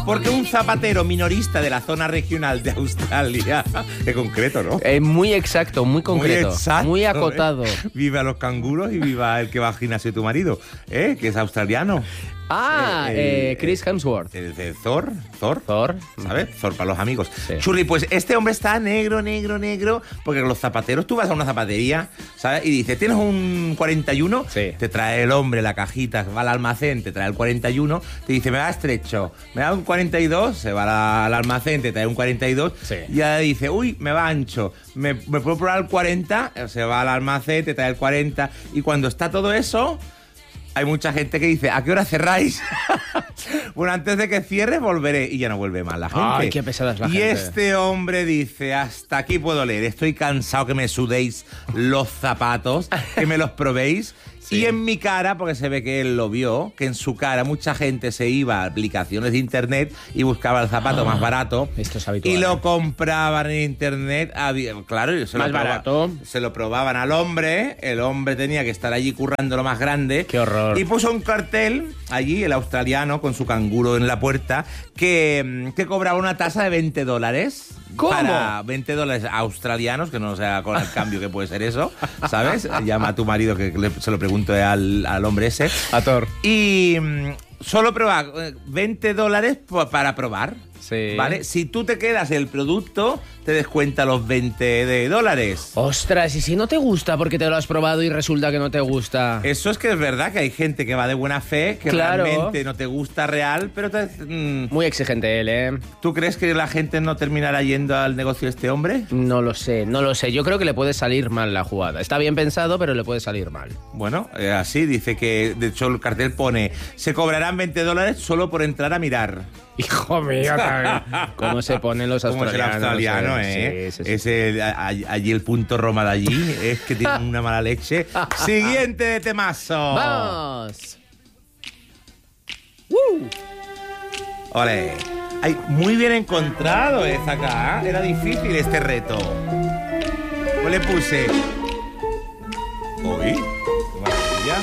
Porque un zapatero minorista de la zona regional de Australia, qué concreto, ¿no? Muy exacto, muy concreto, Muy exacto, muy acotado. Viva los canguros y viva el que va al gimnasio de tu marido, que es australiano. Chris Hemsworth. De Thor, ¿sabes? Thor para los amigos. Sí. Churri, pues este hombre está negro, porque los zapateros, tú vas a una zapatería, ¿sabes? Y dices, ¿tienes un 41? Sí. Te trae el hombre la cajita, va al almacén, te trae el 41, te dice, me da estrecho, me da un 42, se va al almacén, te trae un 42, Sí. y ya dice, uy, me va ancho, ¿me puedo probar el 40? Se va al almacén, te trae el 40, y cuando está todo eso... Hay mucha gente que dice, ¿a qué hora cerráis? Bueno, antes de que cierres volveré. Y ya no vuelve más la gente. Ay, qué pesada es la gente. Y este hombre dice, hasta aquí puedo leer. Estoy cansado que me sudéis los zapatos, que me los probéis. Sí. Y en mi cara, porque se ve que él lo vio, que en su cara mucha gente se iba a aplicaciones de internet y buscaba el zapato más barato. Esto es habitual. Y lo compraban en internet. Claro, Más barato. Se lo probaban al hombre. El hombre tenía que estar allí currando lo más grande. Qué horror. Y puso un cartel allí, el australiano, con su canguro en la puerta, que cobraba una tasa de $20. ¿Cómo? Para $20 australianos, que no sé con el cambio que puede ser eso, ¿sabes? Llama a tu marido que se lo pregunto al hombre ese. A Thor. Y solo prueba $20 para probar. Sí. ¿Vale? Si tú te quedas el producto, te descuenta los $20. Ostras, ¿y si no te gusta porque te lo has probado y resulta que no te gusta? Eso es que es verdad que hay gente que va de buena fe, que Claro. realmente no te gusta real, pero Muy exigente él, ¿eh? ¿tú crees que la gente no terminará yendo al negocio de este hombre? No lo sé. Yo creo que le puede salir mal la jugada. Está bien pensado, pero le puede salir mal. Bueno, así dice que, de hecho, el cartel pone, se cobrarán $20 solo por entrar a mirar. Hijo mío, también. ¿Cómo se ponen los Como es el australianos? australiano, ¿eh? Sí. Es allí el punto Roma de allí, es que tienen una mala leche. Siguiente de temazo. ¡Vamos! Ole. Ay, muy bien encontrado acá, ¿eh? Era difícil este reto. Pues le puse... Uy, qué maravilla.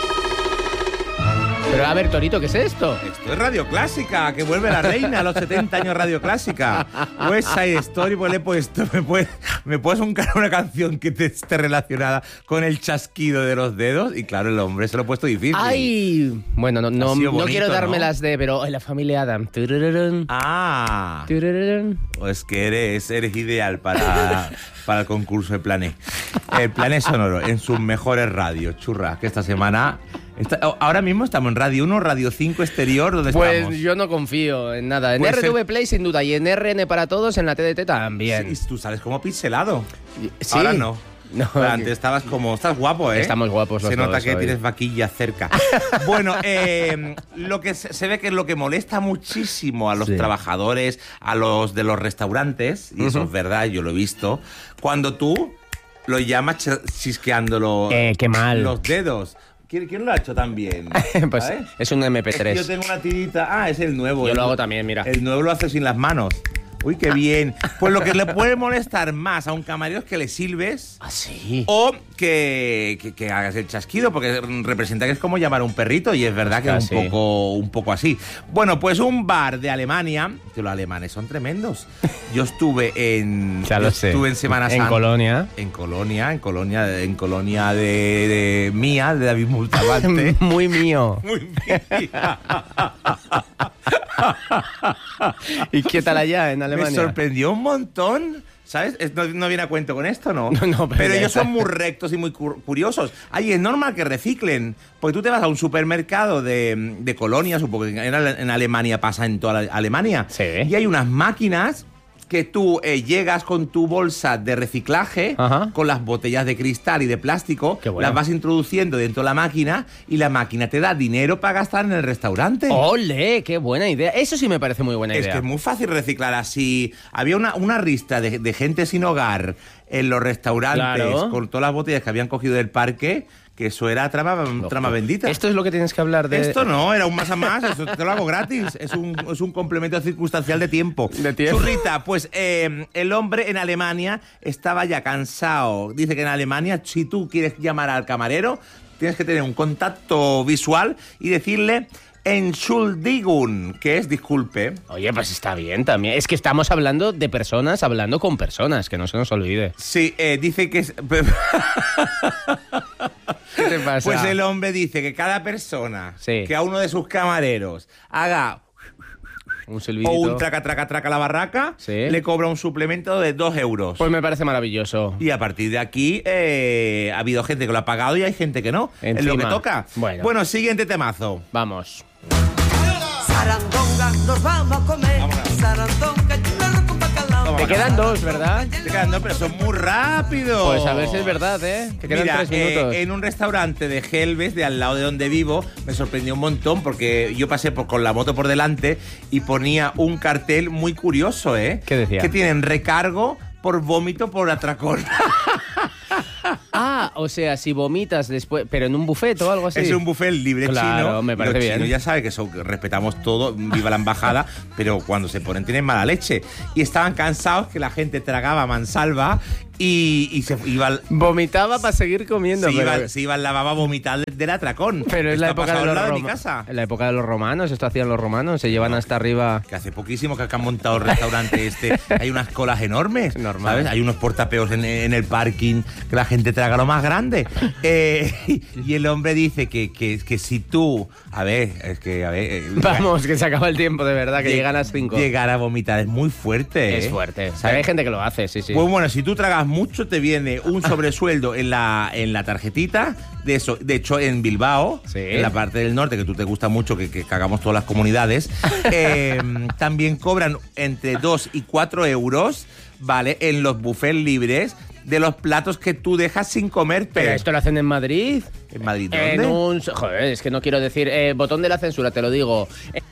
Pero a ver, Torito, ¿qué es esto? Esto es Radio Clásica, que vuelve la reina a los 70 años Radio Clásica. West Side Story, pues le he puesto... ¿Me puedes buscar una canción que esté relacionada con el chasquido de los dedos? Y claro, el hombre se lo ha puesto difícil. ¡Ay! Bueno, no bonito, quiero dármelas ¿no? pero la familia Adam. Turururun, Ah, turururun. pues que eres ideal para el concurso de Plané. El Plané Sonoro, en sus mejores radios, churra, que esta semana... ahora mismo estamos en Radio 1, Radio 5 Exterior, ¿dónde Pues estamos? yo no confío en nada. En Puede ser- RTV Play sin duda y en RN para todos en la TDT también. Sí, tú sales como pixelado. Sí. Ahora no. No, Pero antes estabas guapo, ¿eh? Estamos guapos los Se nota dos que hoy. tienes vaquillas cerca. Bueno, lo que se ve que es lo que molesta muchísimo a los Sí. trabajadores, a los de los restaurantes, y eso es verdad, yo lo he visto, cuando tú lo llamas chisqueando Qué mal. los dedos. ¿Quién lo ha hecho tan bien? Pues ¿Sabes? es un MP3. Es que yo tengo una tirita. Es el nuevo. Yo lo hago también, mira. El nuevo lo hace sin las manos. Uy, qué bien. Pues lo que le puede molestar más a un camarero es que le sirves ¿Ah, sí? o que hagas el chasquido, porque representa que es como llamar a un perrito y es verdad que es Casi. un poco así. Bueno, pues un bar de Alemania, que los alemanes son tremendos. Yo estuve en Ya lo sé. estuve en Semana Santa. En Colonia. En Colonia de mía, de David Multabante. Muy mío. Muy bien. ¿Y qué tal allá en Me Alemania? sorprendió un montón. ¿Sabes? No viene a cuento con esto, ¿no? No, pero ya ellos está. son muy rectos y muy curiosos. Ay, es normal que reciclen. Porque tú te vas a un supermercado de Colonia, supongo que en Alemania pasa en toda Alemania. Sí. Y hay unas máquinas que tú llegas con tu bolsa de reciclaje, Ajá. con las botellas de cristal y de plástico, Qué bueno. las vas introduciendo dentro de la máquina y la máquina te da dinero para gastar en el restaurante. ¡Ole! ¡Qué buena idea! Eso sí me parece muy buena Es idea. que es muy fácil reciclar así. Había una ristra de gente sin hogar en los restaurantes Claro. con todas las botellas que habían cogido del parque, que eso era trama bendita. Esto es lo que tienes que hablar de... Esto no, era un más a más, eso te lo hago gratis. Es un complemento circunstancial de tiempo. De tiempo. Churrita, pues el hombre en Alemania estaba ya cansado. Dice que en Alemania, si tú quieres llamar al camarero, tienes que tener un contacto visual y decirle Entschuldigung, que es disculpe. Oye, pues está bien también. Es que estamos hablando de personas hablando con personas, que no se nos olvide. Sí, dice que es... ¿Qué te pasa? Pues el hombre dice que cada persona Sí. que a uno de sus camareros haga Un silbidito. o un traca, traca, traca a la barraca, Sí. le cobra un suplemento de 2 euros. Pues me parece maravilloso. Y a partir de aquí ha habido gente que lo ha pagado y hay gente que no. Es lo que Encima. toca. Bueno. Siguiente temazo. Vamos. Sarandonga, nos vamos a comer. Vámonos. Sarandonga, y un arroz con bacalao. Toma. Te quedan 2, ¿verdad? Te quedan dos, pero son muy rápidos. Pues a ver si es verdad, ¿eh? Te quedan Mira, 3 minutos. en un restaurante de Gelbes, de al lado de donde vivo, me sorprendió un montón porque yo pasé con la moto por delante y ponía un cartel muy curioso, ¿eh? ¿Qué decía? Que tienen recargo por vómito por atracón. Ah, o sea, si vomitas después, pero en un buffet o algo así. Es un buffet libre Claro, chino. me parece Los bien. chinos ya saben que respetamos todo, viva la embajada, pero cuando se ponen tienen mala leche. Y estaban cansados que la gente tragaba mansalva y se iba... Vomitaba para seguir comiendo. Se iba al lavabo a vomitar del atracón. Pero es Esto la ha época pasado de al los lado mi romanos. casa. En la época de los romanos, esto hacían los romanos, se llevan hasta arriba. Que hace poquísimo que han montado el restaurante este. Hay unas colas enormes. Normal. ¿Sabes? Hay unos portapeos en el parking que la gente traga lo más grande. Y el hombre dice que si tú... A ver, es que... A ver, Vamos, que se acaba el tiempo, de verdad, que llegan a las 5. Llegar a vomitar es muy fuerte. Es fuerte. Pero hay gente que lo hace, sí, sí. Pues bueno, si tú tragas mucho, te viene un sobresueldo en la tarjetita. De eso, de hecho, en Bilbao, Sí. en la parte del norte, que tú te gusta mucho, que hagamos todas las comunidades, también cobran entre 2 y 4 euros, ¿vale? En los buffets libres de los platos que tú dejas sin comerte. Pero esto lo hacen en Madrid. ¿En Madrid dónde? En un... Joder, es que no quiero decir... botón de la censura, te lo digo.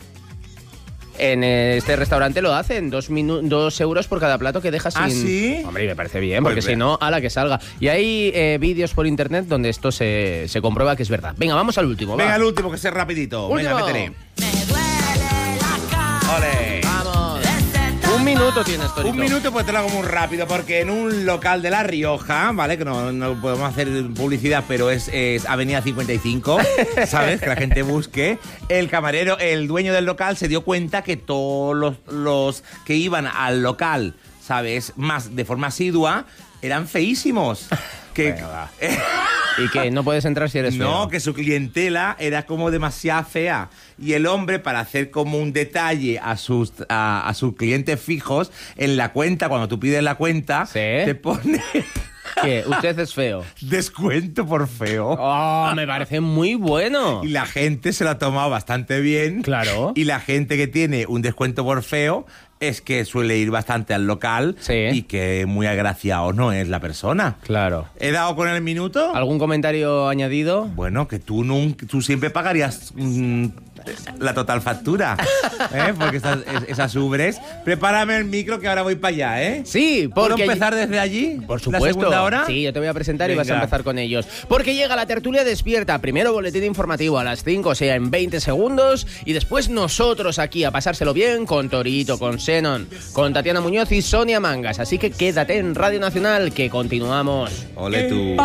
En este restaurante lo hacen, 2 euros por cada plato que dejas sin... ¿Ah, sí? Hombre, y me parece bien, Pues porque si vea. no, a la que salga. Y hay vídeos por internet donde esto se comprueba que es verdad. Venga, vamos al último, va. Venga, el último, que sea rapidito. Último. Venga, métele. Me duele la cara. ¡Ole! Vamos. Un minuto tienes, Torito. Un minuto, pues te lo hago muy rápido, porque en un local de La Rioja, ¿vale? Que no podemos hacer publicidad, pero es Avenida 55, ¿sabes? Que la gente busque. El camarero, el dueño del local, se dio cuenta que todos los que iban al local, ¿sabes? Más de forma asidua, eran feísimos. Que, Venga, va. ¿Y que no puedes entrar si eres feo? no, que su clientela era como demasiado fea. Y el hombre, para hacer como un detalle a sus clientes fijos, en la cuenta, cuando tú pides la cuenta, ¿Sí? te pone ¿Qué? ¿Usted es feo? descuento por feo. ¡Oh, me parece muy bueno! Y la gente se lo ha tomado bastante bien. Claro. Y la gente que tiene un descuento por feo es que suele ir bastante al local. Sí. Y que muy agraciado no es la persona. Claro. ¿He dado con el minuto? ¿Algún comentario añadido? Bueno, que tú siempre pagarías la total factura, ¿eh? Porque esas ubres. Prepárame el micro que ahora voy para allá, ¿eh? Sí, ¿Puedo porque... empezar desde allí? Por ¿La supuesto. segunda hora? Sí, yo te voy a presentar y vas a Venga. empezar con ellos. Porque llega la tertulia despierta. Primero boletín informativo a las 5, o sea, en 20 segundos. Y después nosotros aquí a pasárselo bien con Torito, con Xenon, con Tatiana Muñoz y Sonia Mangas. Así que quédate en Radio Nacional, que continuamos. Ole tú.